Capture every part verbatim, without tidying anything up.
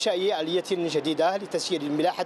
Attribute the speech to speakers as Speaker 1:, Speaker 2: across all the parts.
Speaker 1: إنشاء آلية جديدة لتسيير الملاحة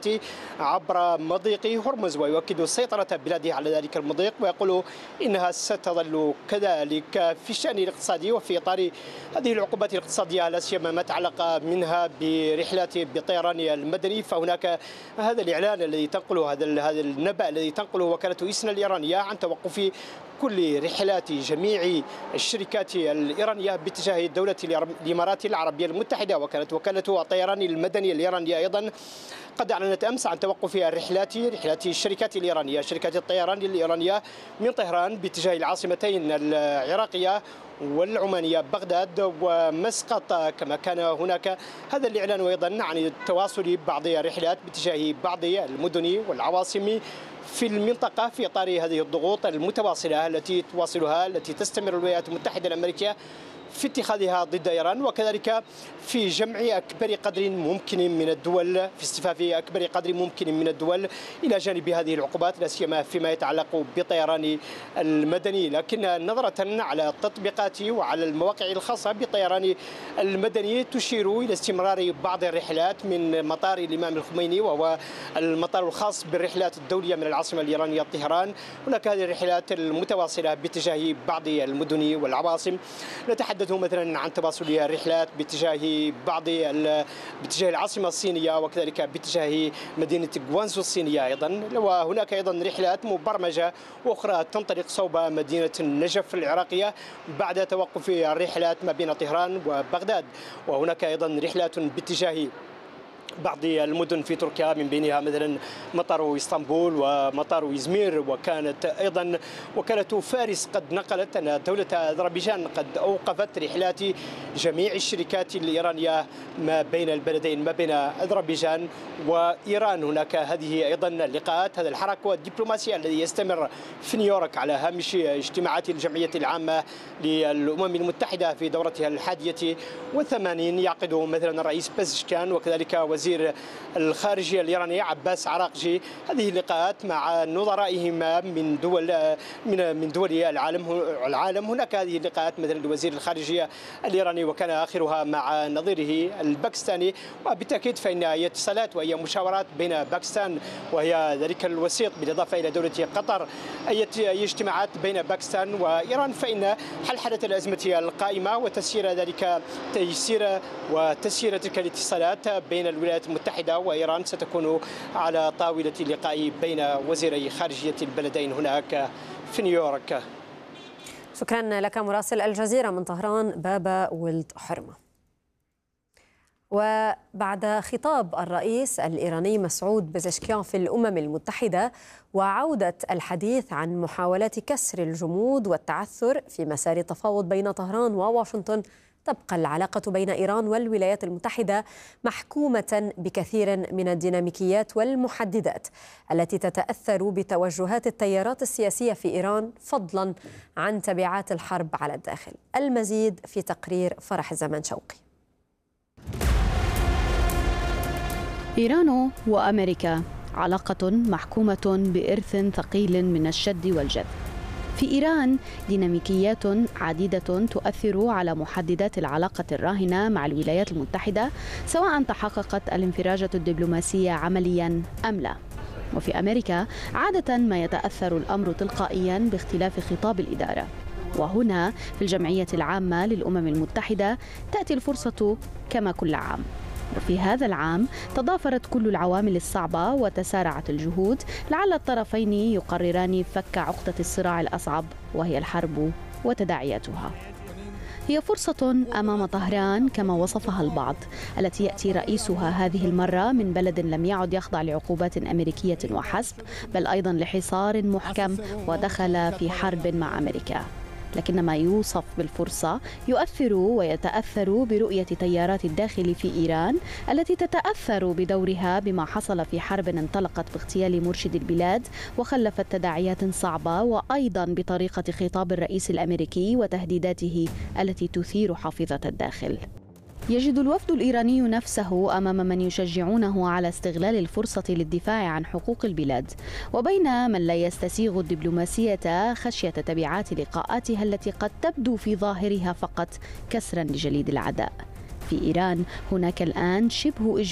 Speaker 1: عبر مضيق هرمز، ويؤكد سيطرة بلاده على ذلك المضيق، ويقول إنها ستظل كذلك في الشأن الاقتصادي وفي إطار هذه العقوبات الاقتصادية، لا سيما ما تعلق منها برحلات بالطيران المدني. فهناك هذا الإعلان الذي تنقله هذا هذا النبأ الذي تنقله وكالة إسنا الإيرانية عن توقف كل رحلات جميع الشركات الإيرانية باتجاه دولة الإمارات العربية المتحدة. وكانت وكالة الطيران المدني الإيرانية أيضا قد أعلنت أمس عن توقف الرحلات رحلات الشركات الإيرانية شركات الطيران الإيرانية من طهران باتجاه العاصمتين العراقية والعمانية بغداد ومسقط، كما كان هناك هذا الإعلان أيضا عن التواصل بعض الرحلات باتجاه بعض المدن والعواصم في المنطقة في إطار هذه الضغوط المتواصلة التي تواصلها التي تستمر الولايات المتحدة الأمريكية في اتخاذها ضد إيران، وكذلك في جمع أكبر قدر ممكن من الدول في اصطفاف أكبر قدر ممكن من الدول إلى جانب هذه العقوبات، لا سيما فيما يتعلق بالطيران المدني. لكن نظرة على التطبيقات وعلى المواقع الخاصة بالطيران المدني تشير إلى استمرار بعض الرحلات من مطار الإمام الخميني، وهو المطار الخاص بالرحلات الدولية من العاصمة الإيرانية طهران. هناك هذه الرحلات المتواصلة باتجاه بعض المدن والعواصم. نتحدث مثلا عن تواصل الرحلات باتجاه بعض باتجاه العاصمه الصينيه، وكذلك باتجاه مدينه غوانزو الصينيه ايضا. وهناك ايضا رحلات مبرمجه واخرى تنطلق صوب مدينه النجف العراقيه بعد توقف الرحلات ما بين طهران وبغداد. وهناك ايضا رحلات باتجاه بعض المدن في تركيا، من بينها مثلا مطار اسطنبول ومطار إزمير. وكانت ايضا وكاله فارس قد نقلت ان دوله اذربيجان قد اوقفت رحلات جميع الشركات الايرانيه ما بين البلدين، ما بين اذربيجان وايران. هناك هذه ايضا اللقاءات، هذا الحراك الدبلوماسي الذي يستمر في نيويورك على هامش اجتماعات الجمعيه العامه للامم المتحده في دورتها الحادية والثمانين. يعقد مثلا الرئيس بزشكان وكذلك وزير الخارجية الإيرانية عباس عراقجي هذه اللقاءات مع نظرائهما من دول من من دول العالم العالم هناك هذه اللقاءات مثلا لوزير الخارجية الإيراني، وكان آخرها مع نظيره الباكستاني. وبالتأكيد فإن هي اتصالات وهي مشاورات بين باكستان وهي ذلك الوسيط بالإضافة إلى دولة قطر، أي اجتماعات بين باكستان وإيران، فإن حلحلة الأزمة القائمة وتسيير ذلك تيسير وتسيير تلك الاتصالات بين الولايات المتحدة وإيران ستكون على طاولة اللقاء بين وزيري خارجية البلدين هناك في نيويورك.
Speaker 2: شكرا لك مراسل الجزيرة من طهران بابا ولد حرمة. وبعد خطاب الرئيس الإيراني مسعود بزشكيان في الأمم المتحدة وعودة الحديث عن محاولات كسر الجمود والتعثر في مسار التفاوض بين طهران وواشنطن، تبقى العلاقة بين إيران والولايات المتحدة محكومة بكثير من الديناميكيات والمحددات التي تتأثر بتوجهات التيارات السياسية في إيران فضلا عن تبعات الحرب على الداخل. المزيد في تقرير فرح زمان شوقي.
Speaker 3: إيران وأمريكا علاقة محكومة بإرث ثقيل من الشد والجذب. في إيران ديناميكيات عديدة تؤثر على محددات العلاقة الراهنة مع الولايات المتحدة، سواء تحققت الانفراجة الدبلوماسية عمليا أم لا. وفي أمريكا عادة ما يتأثر الأمر تلقائيا باختلاف خطاب الإدارة. وهنا في الجمعية العامة للأمم المتحدة تأتي الفرصة كما كل عام. وفي هذا العام تضافرت كل العوامل الصعبة وتسارعت الجهود لعل الطرفين يقرران فك عقدة الصراع الأصعب، وهي الحرب وتداعياتها. هي فرصة أمام طهران كما وصفها البعض، التي يأتي رئيسها هذه المرة من بلد لم يعد يخضع لعقوبات أمريكية وحسب، بل أيضا لحصار محكم ودخل في حرب مع أمريكا. لكن ما يوصف بالفرصة يؤثر ويتأثر برؤية تيارات الداخل في إيران التي تتأثر بدورها بما حصل في حرب انطلقت باغتيال مرشد البلاد وخلفت تداعيات صعبة، وأيضا بطريقة خطاب الرئيس الأمريكي وتهديداته التي تثير حافظة الداخل. يجد الوفد الإيراني نفسه أمام من يشجعونه على استغلال الفرصة للدفاع عن حقوق البلاد، وبين من لا يستسيغ الدبلوماسية خشية تبعات لقاءاتها التي قد تبدو في ظاهرها فقط كسرا لجليد العداء. في إيران هناك الآن شبه إجماع